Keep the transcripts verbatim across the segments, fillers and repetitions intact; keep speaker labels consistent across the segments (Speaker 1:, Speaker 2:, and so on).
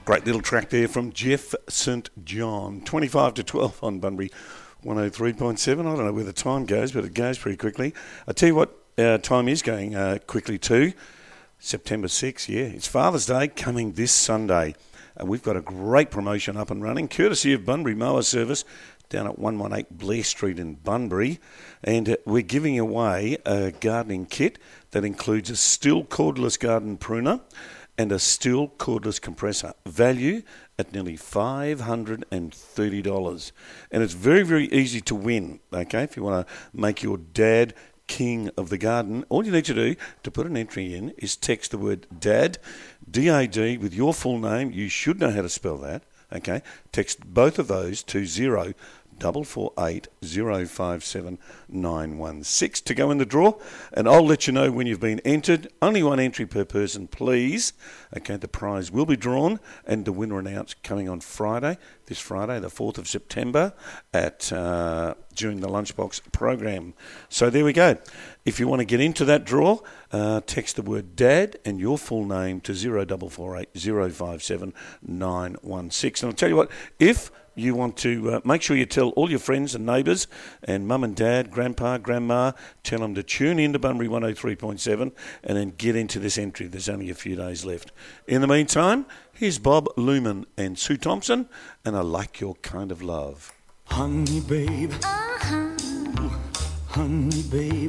Speaker 1: Great little track there from Jeff Saint John. twenty-five to twelve on Bunbury one oh three point seven. I don't know where the time goes, but it goes pretty quickly. I tell you what, our time is going uh, quickly too. September sixth, yeah. It's Father's Day coming this Sunday. And we've got a great promotion up and running, courtesy of Bunbury Mower Service down at one eighteen Blair Street in Bunbury. And uh, we're giving away a gardening kit that includes a still cordless garden pruner and a still cordless compressor, value at nearly five hundred thirty dollars. And it's very, very easy to win, okay? If you want to make your dad king of the garden, all you need to do to put an entry in is text the word DAD, D A D, with your full name. You should know how to spell that, okay? Text both of those to zero double four eight zero five seven nine one six to go in the draw, and I'll let you know when you've been entered. Only one entry per person, please. Okay, the prize will be drawn and the winner announced coming on Friday, this Friday, the fourth of September, at uh, during the Lunchbox program. So there we go. If you want to get into that draw, uh, text the word DAD and your full name to zero double four eight zero five seven nine one six. And I'll tell you what, if you want to uh, make sure you tell all your friends and neighbours and mum and dad, grandpa, grandma, tell them to tune in to Bunbury one oh three point seven and then get into this entry. There's only a few days left. In the meantime, here's Bob Luman and Sue Thompson, and I Like Your Kind of Love.
Speaker 2: Honey, babe.
Speaker 3: Uh-huh.
Speaker 2: Honey, babe.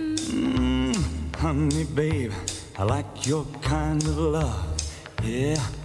Speaker 3: Mm-hmm.
Speaker 2: Mm, honey, babe. I like your kind of love. Yeah.